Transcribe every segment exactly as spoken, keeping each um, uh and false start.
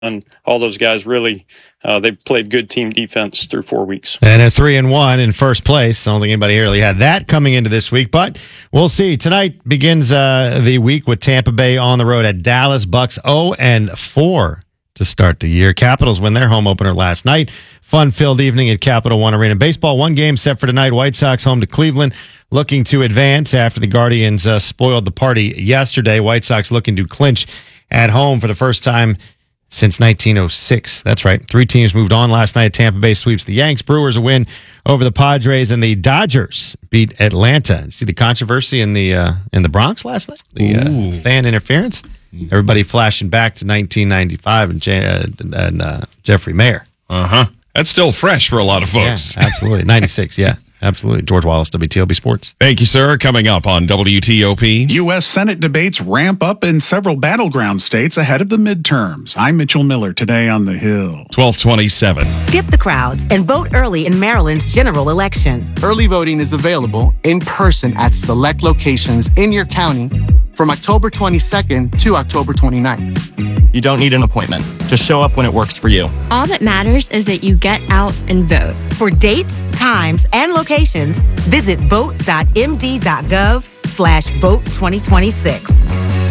and all those guys really, uh, they've played good team defense through four weeks. And at three and one in first place. I don't think anybody here really had that coming into this week, but we'll see. Tonight begins uh, the week with Tampa Bay on the road at Dallas. Bucks oh and four to start the year. Capitals win their home opener last night. Fun-filled evening at Capital One Arena. Baseball, one game set for tonight. White Sox home to Cleveland, looking to advance after the Guardians uh, spoiled the party yesterday. White Sox looking to clinch at home for the first time since nineteen oh six. That's right. Three teams moved on last night. Tampa Bay sweeps the Yanks. Brewers a win over the Padres, and the Dodgers beat Atlanta. See the controversy in the uh, in the Bronx last night? The uh, fan interference. Everybody flashing back to nineteen ninety-five and, Je- uh, and uh, Jeffrey Mayer. Uh huh. That's still fresh for a lot of folks. Yeah, absolutely. ninety-six, yeah. Absolutely. George Wallace, W T O P Sports. Thank you, sir. Coming up on W T O P. U S Senate debates ramp up in several battleground states ahead of the midterms. I'm Mitchell Miller, today on The Hill. twelve twenty-seven. Skip the crowds and vote early in Maryland's general election. Early voting is available in person at select locations in your county from October twenty-second to October twenty-ninth. You don't need an appointment. Just show up when it works for you. All that matters is that you get out and vote. For dates, times, and locations, visit vote.md.gov slash vote 2026.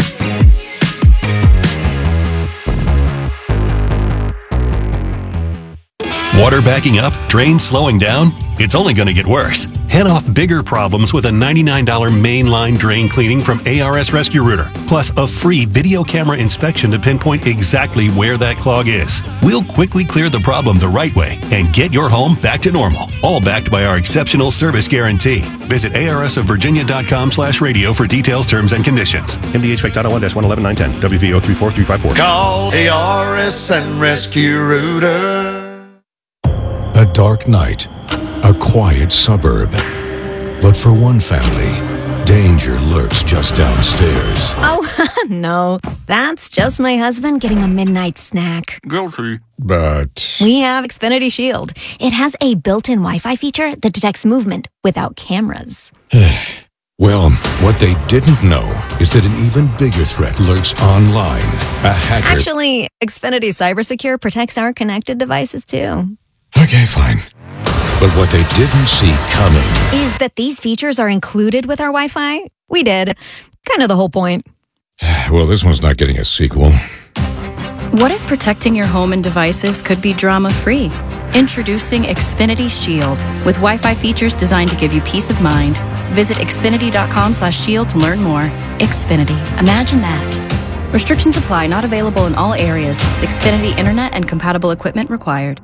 Water backing up? Drains slowing down? It's only going to get worse. Head off bigger problems with a ninety-nine dollars mainline drain cleaning from A R S Rescue Rooter, plus a free video camera inspection to pinpoint exactly where that clog is. We'll quickly clear the problem the right way and get your home back to normal, all backed by our exceptional service guarantee. Visit A R S of Virginia dot com slash radio for details, terms, and conditions. M D H F A C Title one dash one eleven nine ten, W V O three four three five four. Call A R S and Rescue Rooter. A dark night, a quiet suburb. But for one family, danger lurks just downstairs. Oh, no. That's just my husband getting a midnight snack. Guilty. But We have Xfinity Shield. It has a built-in Wi-Fi feature that detects movement without cameras. well, what they didn't know is that an even bigger threat lurks online. A hacker. Actually, Xfinity CyberSecure protects our connected devices, too. Okay, fine. But what they didn't see coming is that these features are included with our Wi-Fi. We did. Kind of the whole point. Well, this one's not getting a sequel. What if protecting your home and devices could be drama-free? Introducing Xfinity Shield with Wi-Fi features designed to give you peace of mind. Visit xfinity.com slash shield to learn more. Xfinity. Imagine that. Restrictions apply. Not available in all areas. Xfinity Internet and compatible equipment required.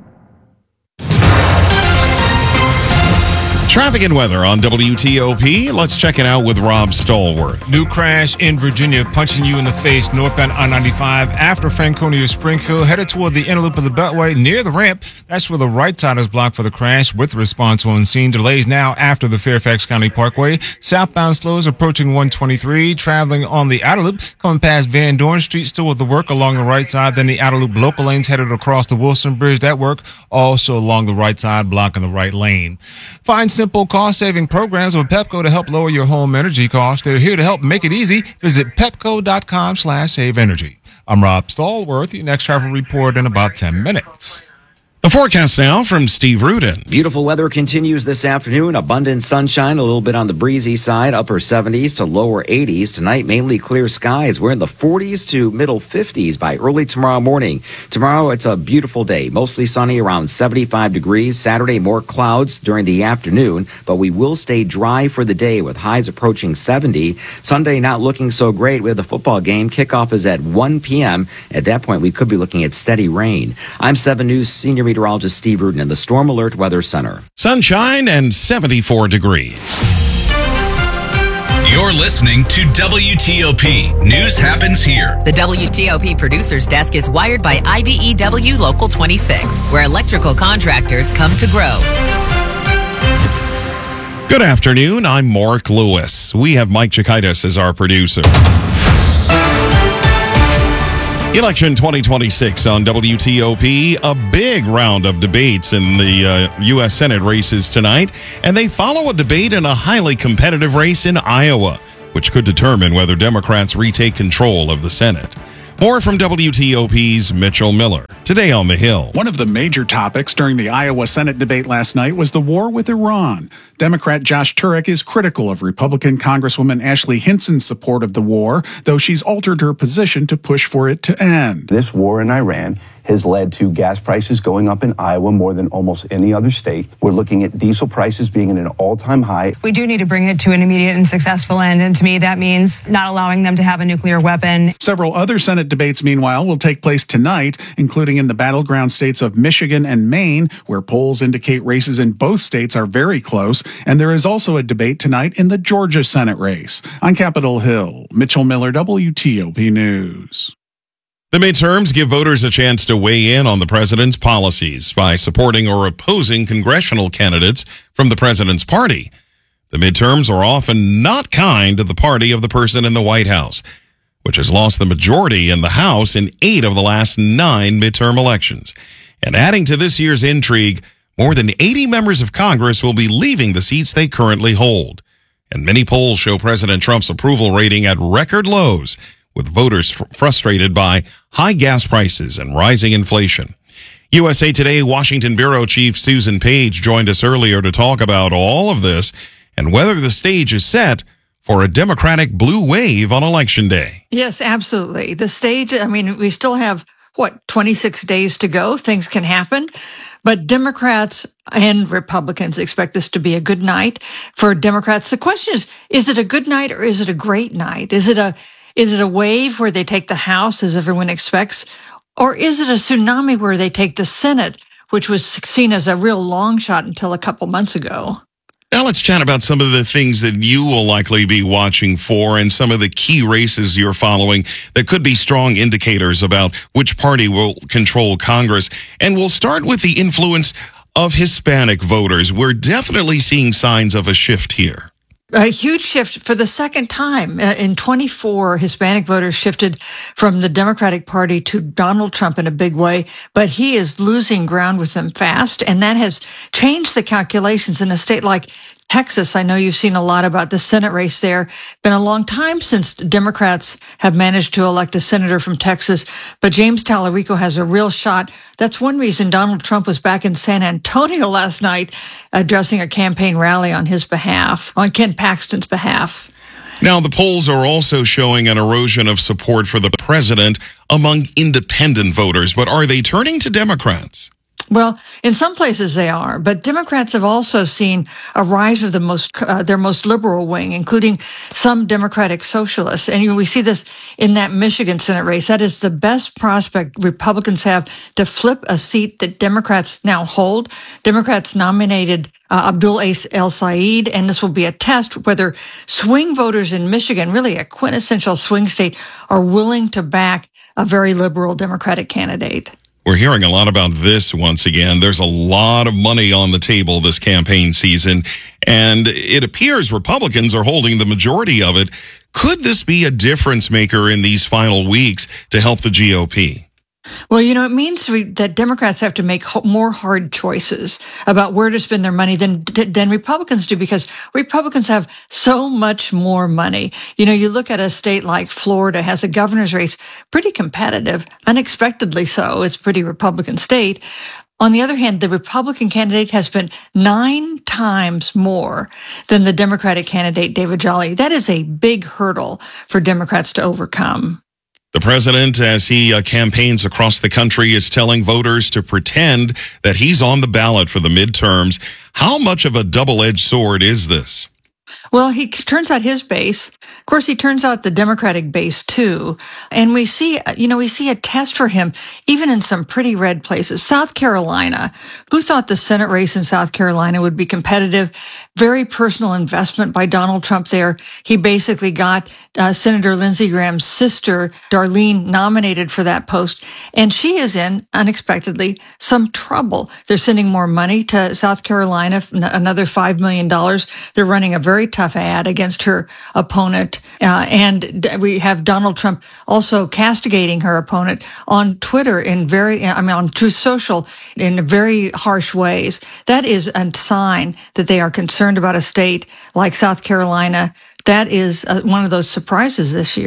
Traffic and weather on W T O P. Let's check it out with Rob Stallworth. New crash in Virginia, punching you in the face northbound I ninety-five after Franconia Springfield, headed toward the inner loop of the Beltway near the ramp. That's where the right side is blocked for the crash, with response on scene. Delays now after the Fairfax County Parkway. Southbound slows approaching one twenty-three, traveling on the outer loop, coming past Van Dorn Street, still with the work along the right side. Then the outer loop local lanes headed across the Wilson Bridge. That work also along the right side, blocking the right lane. Find simple cost-saving programs with Pepco to help lower your home energy costs. They're here to help make it easy. Visit pepco.com slash save energy. I'm Rob Stallworth. Your next travel report in about ten minutes. The forecast now from Steve Rudin. Beautiful weather continues this afternoon. Abundant sunshine, a little bit on the breezy side, upper seventies to lower eighties. Tonight, mainly clear skies. We're in the forties to middle fifties by early tomorrow morning. Tomorrow, it's a beautiful day. Mostly sunny, around seventy-five degrees. Saturday, more clouds during the afternoon, but we will stay dry for the day with highs approaching seventy. Sunday, not looking so great with the football game. Kickoff is at one p.m. At that point, we could be looking at steady rain. I'm seven News Senior Meteorologist Steve Rudin in the Storm Alert Weather Center. Sunshine and seventy-four degrees. You're listening to W T O P. News happens here. The W T O P producer's desk is wired by I B E W Local twenty-six, where electrical contractors come to grow. Good afternoon. I'm Mark Lewis. We have Mike Chikaitis as our producer. Election twenty twenty-six on W T O P. A big round of debates in the uh, U S Senate races tonight, and they follow a debate in a highly competitive race in Iowa, which could determine whether Democrats retake control of the Senate. More from W T O P's Mitchell Miller today on The Hill. One of the major topics during the Iowa Senate debate last night was the war with Iran. Democrat Josh Turek is critical of Republican Congresswoman Ashley Hinson's support of the war, though she's altered her position to push for it to end. This war in Iran has led to gas prices going up in Iowa more than almost any other state. We're looking at diesel prices being at an all-time high. We do need to bring it to an immediate and successful end, and to me that means not allowing them to have a nuclear weapon. Several other Senate debates, meanwhile, will take place tonight, including in the battleground states of Michigan and Maine, where polls indicate races in both states are very close, and there is also a debate tonight in the Georgia Senate race. On Capitol Hill, Mitchell Miller, W T O P News. The midterms give voters a chance to weigh in on the president's policies by supporting or opposing congressional candidates from the president's party. The midterms are often not kind to the party of the person in the White House, which has lost the majority in the House in eight of the last nine midterm elections. And adding to this year's intrigue, more than eighty members of Congress will be leaving the seats they currently hold. And many polls show President Trump's approval rating at record lows, with voters fr- frustrated by high gas prices and rising inflation. U S A Today Washington Bureau Chief Susan Page joined us earlier to talk about all of this and whether the stage is set for a Democratic blue wave on Election Day. Yes, absolutely. The stage, I mean, we still have, what, twenty-six days to go. Things can happen. But Democrats and Republicans expect this to be a good night for Democrats. The question is, is it a good night or is it a great night? Is it a Is it a wave where they take the House, as everyone expects? Or is it a tsunami where they take the Senate, which was seen as a real long shot until a couple months ago? Now let's chat about some of the things that you will likely be watching for and some of the key races you're following that could be strong indicators about which party will control Congress. And we'll start with the influence of Hispanic voters. We're definitely seeing signs of a shift here. A huge shift for the second time. Uh, in twenty-four, Hispanic voters shifted from the Democratic Party to Donald Trump in a big way, but he is losing ground with them fast, and that has changed the calculations in a state like Texas. I know you've seen a lot about the Senate race there. Been a long time since Democrats have managed to elect a senator from Texas, but James Tallarico has a real shot. That's one reason Donald Trump was back in San Antonio last night addressing a campaign rally on his behalf, on Ken Paxton's behalf. Now, the polls are also showing an erosion of support for the president among independent voters, but are they turning to Democrats? Well, in some places they are, but Democrats have also seen a rise of the most uh, their most liberal wing, including some Democratic socialists. And you know, we see this in that Michigan Senate race. That is the best prospect Republicans have to flip a seat that Democrats now hold. Democrats nominated uh, Abdul El Sayed, and this will be a test whether swing voters in Michigan, really a quintessential swing state, are willing to back a very liberal Democratic candidate. We're hearing a lot about this once again. There's a lot of money on the table this campaign season, and it appears Republicans are holding the majority of it. Could this be a difference maker in these final weeks to help the G O P? Well, you know, it means that Democrats have to make more hard choices about where to spend their money than than Republicans do, because Republicans have so much more money. You know, you look at a state like Florida has a governor's race pretty competitive, unexpectedly so. It's a pretty Republican state. On the other hand, the Republican candidate has spent nine times more than the Democratic candidate, David Jolly. That is a big hurdle for Democrats to overcome. The president, as he uh, campaigns across the country, is telling voters to pretend that he's on the ballot for the midterms. How much of a double-edged sword is this? Well, he turns out his base. Of course, he turns out the Democratic base, too. And we see, you know, we see a test for him, even in some pretty red places. South Carolina. Who thought the Senate race in South Carolina would be competitive? Very personal investment by Donald Trump there. He basically got uh, Senator Lindsey Graham's sister, Darlene, nominated for that post. And she is in, unexpectedly, some trouble. They're sending more money to South Carolina, another five million dollars. They're running a very tough ad against her opponent. Uh, and we have Donald Trump also castigating her opponent on Twitter in very, I mean, on Truth Social in very harsh ways. That is a sign that they are concerned about a state like South Carolina. That is uh, one of those surprises this year.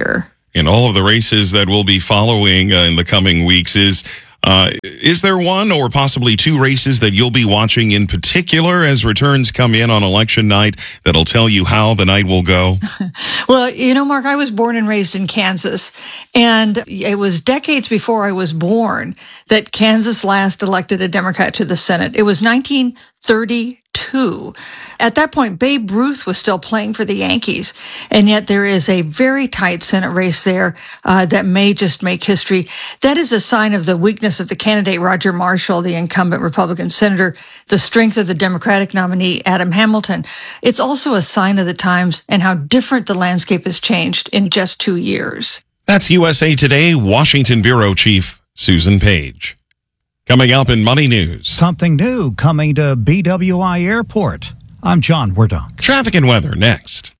in all of the races that we'll be following uh, in the coming weeks. Is uh, is there one or possibly two races that you'll be watching in particular as returns come in on election night that'll tell you how the night will go? Well, you know, Mark, I was born and raised in Kansas, and it was decades before I was born that Kansas last elected a Democrat to the Senate. It was nineteen thirty-two. At that point, Babe Ruth was still playing for the Yankees, and yet there is a very tight Senate race there uh, that may just make history. That is a sign of the weakness of the candidate, Roger Marshall, the incumbent Republican senator, the strength of the Democratic nominee, Adam Hamilton. It's also a sign of the times and how different the landscape has changed in just two years. That's U S A Today Washington Bureau Chief Susan Page. Coming up in Money News. Something new coming to B W I Airport. I'm John Werdonk. Traffic and weather next.